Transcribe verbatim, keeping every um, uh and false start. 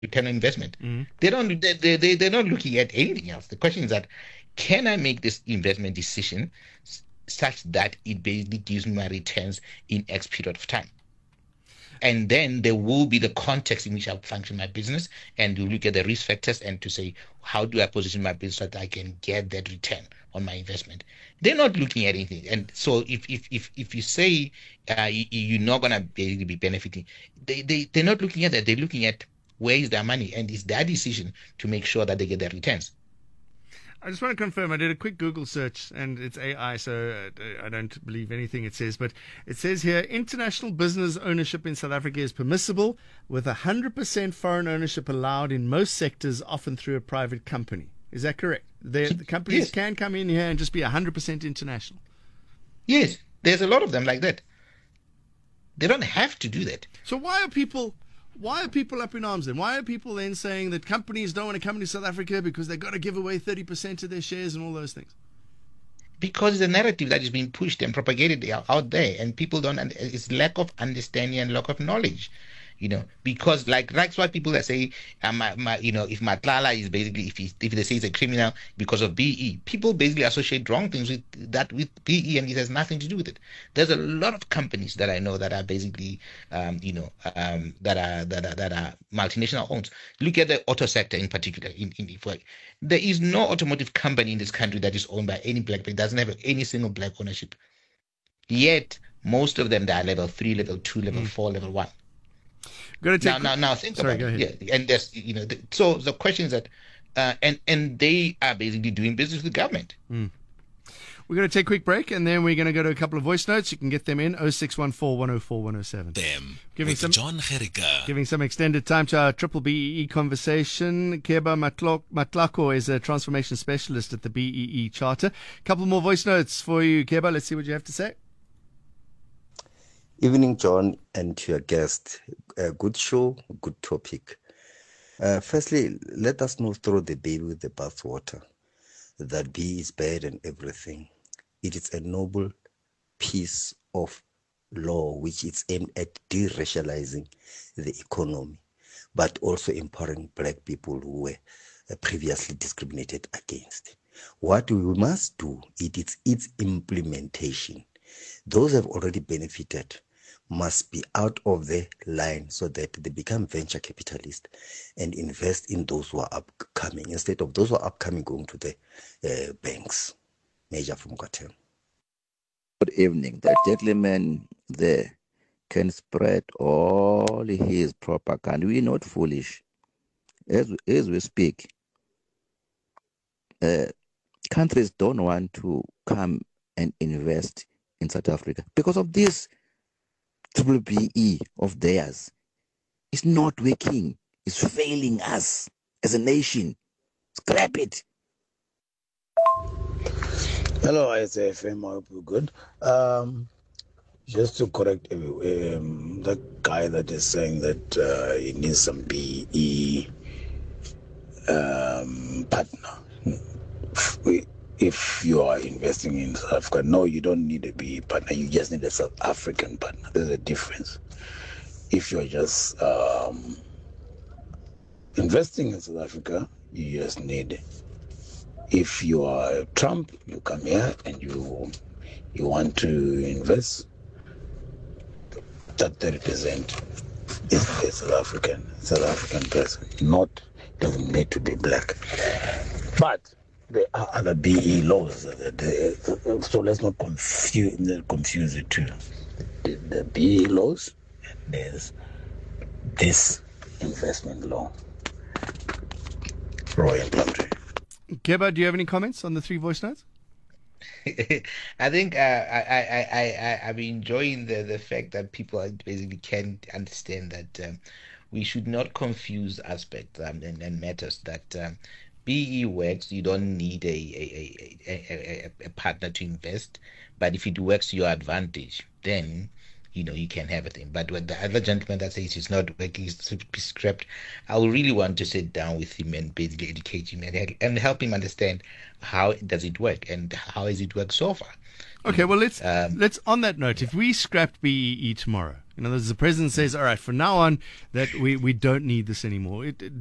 return on investment. Mm-hmm. They don't. They they they- they're not looking at anything else. The question is that, can I make this investment decision s- such that it basically gives me my returns in X period of time? And then there will be the context in which I function my business, and you look at the risk factors and to say, how do I position my business so that I can get that return on my investment? They're not looking at anything. And so if if if, if you say uh, you, you're not going to basically be benefiting, they, they, they're not looking at that. They're looking at where is their money, and it's their decision to make sure that they get their returns. I just want to confirm, I did a quick Google search, and it's A I, so uh, I don't believe anything it says, but it says here, international business ownership in South Africa is permissible, with one hundred percent foreign ownership allowed in most sectors, often through a private company. Is that correct? The, the companies Yes. can come in here and just be one hundred percent international. Yes, there's a lot of them like that. They don't have to do that. So why are people... Why are people up in arms then? Why are people then saying that companies don't want to come into South Africa because they've got to give away thirty percent of their shares and all those things? Because it's a narrative that is being pushed and propagated out out there, and people don't. und- It's lack of understanding and lack of knowledge, you know. Because like that's why people that say, uh, my, my, you know, if Matlala is basically if he, if they say he's a criminal because of B E, people basically associate wrong things with that with B E, and it has nothing to do with it. There's a lot of companies that I know that are basically, um, you know, um, that are that are that are multinational owned. Look at the auto sector in particular. In, in if like, there is no automotive company in this country that is owned by any black. It doesn't have any single black ownership. Yet most of them they are level three, level two, level four, level one. Got to take Now, now, now, think Sorry, about go it. ahead. Yeah, and there's, you know, the, so the question is that, uh, and and they are basically doing business with the government. We're going to take a quick break, and then we're going to go to a couple of voice notes. You can get them in oh six one four, one oh four, one oh seven. Them Giving with some- John Gericka. Giving some extended time to our triple B E E conversation. Keba Matlo- Matlako is a transformation specialist at the B E E Charter. Couple more voice notes for you, Keba. Let's see what you have to say. Evening, John, and to your guest. A good show, good topic. Uh, firstly, let us not throw the baby with the bathwater. That B is bad and everything. It is a noble piece of law which is aimed at de-racializing the economy, but also empowering black people who were uh, previously discriminated against. What we must do, it is its implementation. Those who have already benefited must be out of the line so that they become venture capitalists and invest in those who are upcoming instead of those who are upcoming going to the uh, banks. Major from Kwatem. Good evening. That gentleman there can spread all his propaganda. We're not foolish. As, as we speak, uh, countries don't want to come and invest in South Africa because of this triple B E of theirs. It's not working. It's failing us as a nation. Scrap it. Hello, I S F M. I hope you're good. Um, just to correct um, the guy that is saying that uh, he needs some B E um, partner. We, if you are investing in South Africa, no, you don't need a B E partner. You just need a South African partner. There's a difference. If you're just um, investing in South Africa, you just need. If you are Trump, you come here and you you want to invest. That thirty percent is a South African South African person. Not doesn't need to be black, but there are other B E laws. So let's not confuse confuse the two. The, the B E laws, and there's this investment law. Royal country. Keba, do you have any comments on the three voice notes? I think uh, I, I, I, I, I'm enjoying the, the fact that people basically can understand that um, we should not confuse aspects um, and, and matters that um, B E works. You don't need a a, a, a, a, a partner to invest, but if it works to your advantage, then you know you can have a thing. But with the other gentleman that says it's not working, it's to be scrapped, I would really want to sit down with him and basically educate him and, and help him understand how does it work and how has it worked so far. Okay, well let's Um, let's on that note, if we scrapped B E E tomorrow, In other words, the president says, all right, from now on, that we, we don't need this anymore. It, it